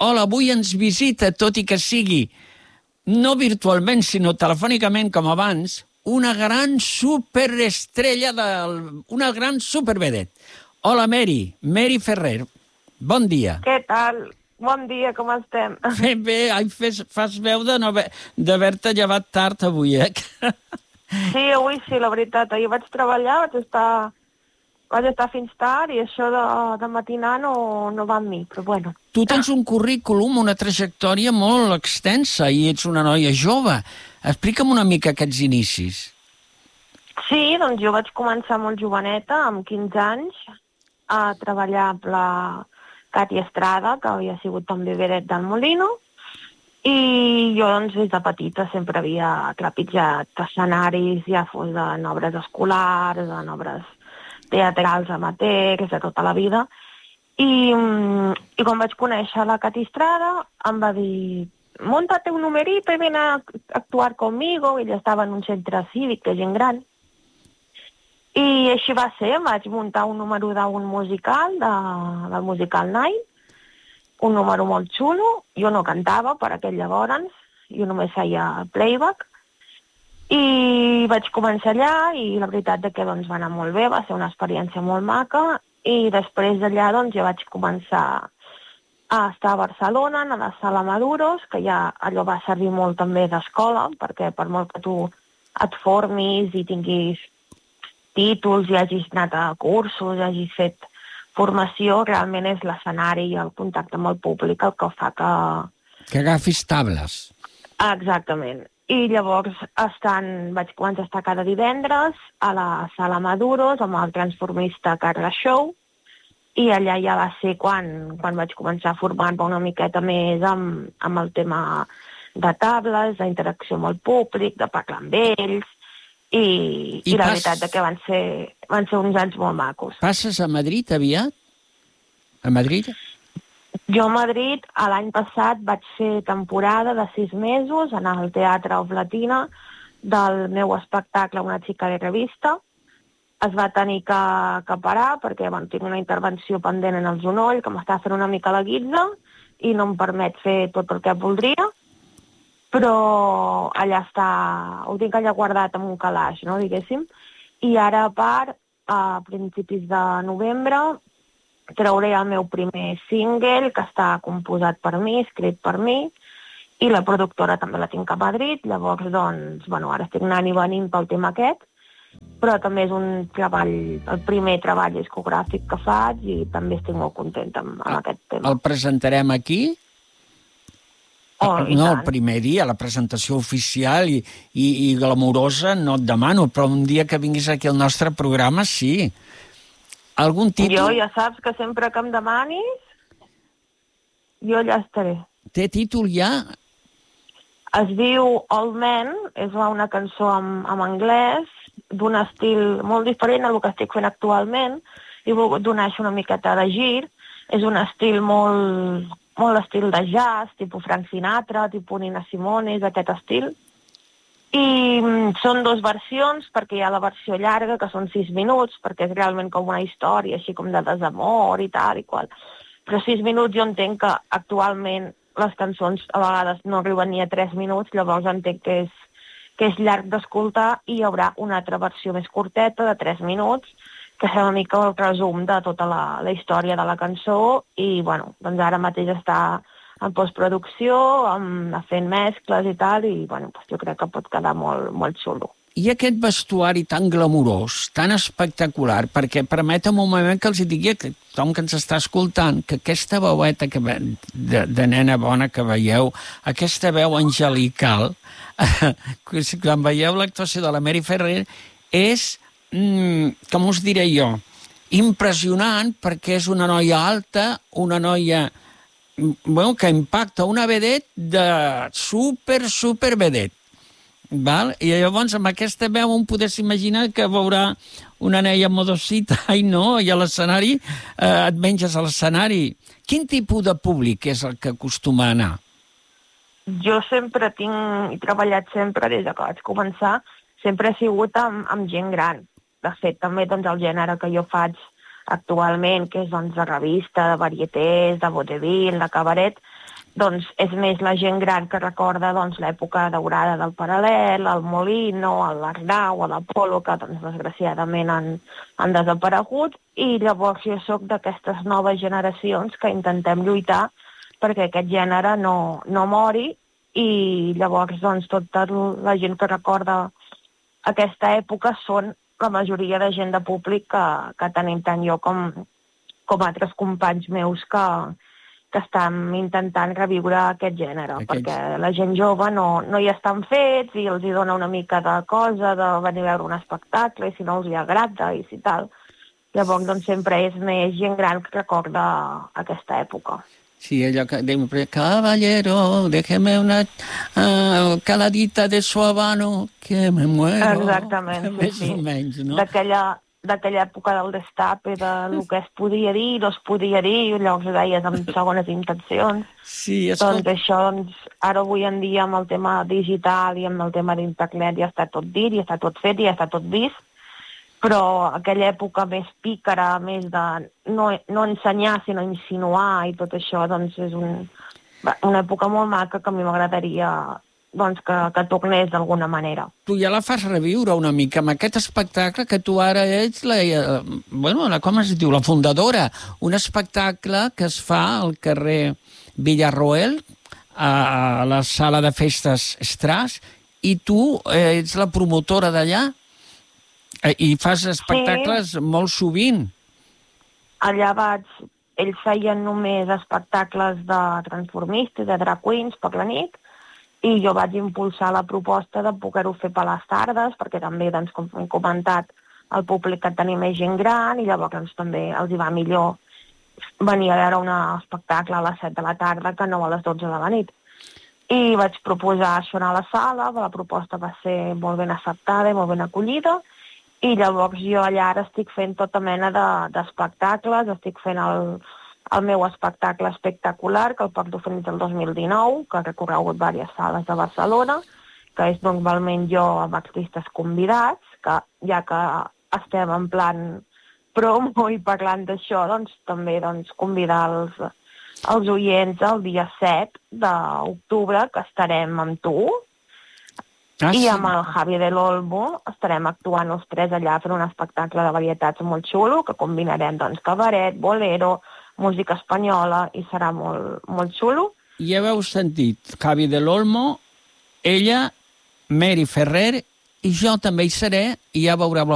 hola, avui ens visita, tot i que sigui no virtualment, sinó telefònicament com abans, una gran superestrella, una gran supervedet. Hola, Mary Ferrer. Bon dia. Què tal? Bon dia, com estem? Bé, fas veu d'haver-te llevat tard avui, eh? Sí, avui sí, la veritat. Ahir vaig treballar, vaig estar fins tard i això de matinar no va amb mi, però bueno. Tu tens un currículum, una trajectòria molt extensa i ets una noia jove. Explica'm una mica aquests inicis. Sí, doncs jo vaig començar molt joveneta, amb 15 anys, a treballar amb la Cati Estrada, que havia sigut també vedet del Molino, i jo, doncs, des de petita sempre havia trepitjat escenaris, ja fos en obres escolars, en obres teatrals amateurs, de tota la vida. I quan vaig conèixer la Cati Estrada, em va dir, móntate un numerito y ven a actuar conmigo. Ella estava en un centre cívic de gent gran. I així va ser, vaig muntar un número d'un musical, del musical Nine, un número molt xulo. Jo no cantava per aquell llavors, jo només feia playback. I vaig començar allà i la veritat que doncs, va anar molt bé, va ser una experiència molt maca, i després d'allà doncs, ja vaig començar a estar a Barcelona, a la Sala Maduros, que ja allò va servir molt també d'escola, perquè per molt que tu et formis i tinguis títols i hagis anat a cursos, i hagis fet formació, realment és l'escenari i el contacte amb el públic el que fa que... Que agafis tables. Exactament. I llavors vaig començar a estar cada divendres a la Sala Maduros amb el transformista Carla Show, i allà ja va ser quan vaig començar a formar-me una miqueta més amb el tema de tables, d'interacció amb el públic, de parlar amb ells, i la veritat que van ser uns anys molt macos. Passes a Madrid aviat? A Madrid? Jo a Madrid, l'any passat, vaig fer temporada de 6 mesos en el Teatre Oflatina del meu espectacle Una xica de revista. Es va tenir que parar perquè tinc una intervenció pendent en el genoll que m'està fent una mica la guitza i no em permet fer tot el que voldria, però allà està, ho tinc allà guardat en un calaix, no, diguéssim. I ara, a part, a principis de novembre, trauré el meu primer single, que està composat per mi, escrit per mi, i la productora també la tinc a Madrid. Llavors, doncs, ara estic anant i venint pel tema aquest, però també és un treball, el primer treball discogràfic que faig, i també estic molt contenta amb aquest tema. El presentarem aquí? No, el primer dia, la presentació oficial i glamourosa no et demano, però un dia que vinguis aquí al nostre programa, sí. Algun títol? Jo ja saps que sempre que em demanis, jo allà estaré. Té títol ja? Es diu Old Man, és una cançó en anglès, d'un estil molt diferent al que estic fent actualment, i he volgut donar una miqueta de gir. És un estil molt estil de jazz, tipus Frank Sinatra, tipus Nina Simone, és aquest estil. I són 2 versions, perquè hi ha la versió llarga, que són 6 minuts, perquè és realment com una història, així com de desamor i tal i qual. Però 6 minuts jo entenc que actualment les cançons a vegades no arriben ni a 3 minuts, llavors entenc que és llarg d'escoltar, i hi haurà una altra versió més curteta, de 3 minuts, que serà una mica el resum de tota la història de la cançó, i doncs ara mateix està en postproducció, fent mescles i tal, i jo crec que pot quedar molt, molt xulo. I aquest vestuari tan glamurós, tan espectacular, perquè permetem un moment que els digui a tothom que ens està escoltant que aquesta veueta de nena bona que veieu, aquesta veu angelical, quan veieu l'actuació de la Mary Ferrer, és, com us diré jo, impressionant, perquè és una noia alta, una noia que impacta, una vedet de super vedet. Val? I llavors amb aquesta veu un podés imaginar que veurà una neia modosita i a l'escenari et menges a l'escenari. Quin tipus de públic és el que acostuma a anar? Jo sempre he treballat sempre des que vaig començar, sempre he sigut amb gent gran. De fet, també el gènere que jo faig actualment, que és de revista, de varietés, de vodevil, de cabaret, doncs és més la gent gran que recorda doncs, l'època daurada del Paral·lel, el Molino, l'Arnau, l'Apolo, que doncs, desgraciadament han desaparegut, i llavors jo sóc d'aquestes noves generacions que intentem lluitar perquè aquest gènere no mori, i llavors doncs, tota la gent que recorda aquesta època són la majoria de gent de públic que tenim tant jo com altres companys meus que estan intentant reviure aquest gènere, perquè la gent jove no hi estan fets i els hi dona una mica de cosa de venir a veure un espectacle, i si no els hi agrada i si tal. Llavors, doncs, sempre és més gent gran que recorda aquesta època. Sí, allò que diu, caballero, déjeme una caladita de su habano que me muero. Exactament, més o menys, no? D'aquella època del destape, del que es podia dir, no es podia dir, llavors ho deies amb segones intencions. Sí, doncs això, ara avui en dia amb el tema digital i amb el tema d'internet ja està tot dit, ja està tot fet, ja està tot vist, però aquella època més pícara, més de no ensenyar, sinó insinuar i tot això, doncs és una època molt maca que a mi m'agradaria doncs, que tornés d'alguna manera. Tu ja la fas reviure una mica amb aquest espectacle que tu ara ets com es diu? La fundadora. Un espectacle que es fa al carrer Villarroel, a la sala de festes Estràs, i tu ets la promotora d'allà i fas espectacles molt sovint. Allà ells feien només espectacles de transformistes, de drag queens per la nit, i jo vaig impulsar la proposta de poder-ho fer per les tardes, perquè també, doncs, com hem comentat, el públic que tenim és gent gran, i llavors també els hi va millor venir a veure un espectacle a les 7 de la tarda que no a les 12 de la nit. I vaig proposar això a la sala, la proposta va ser molt ben acceptada i molt ben acollida, i llavors jo allà ara estic fent tota mena d'espectacles, estic fent el meu espectacle espectacular, que el porto fent del 2019, que ha recorregut diverses sales de Barcelona, que és normalment jo amb artistes convidats, que ja que estem en plan promo i parlant d'això, doncs també convidar els oients el dia 7 d'octubre, que estarem amb tu, i amb el Javi del Olmo estarem actuant els tres allà fent un espectacle de varietats molt xulo, que combinarem cabaret, bolero, música espanyola, i serà molt, molt xulo. Ja heu sentit, Javi del Olmo, ella, Mary Ferrer, i jo també hi seré, i ja veureu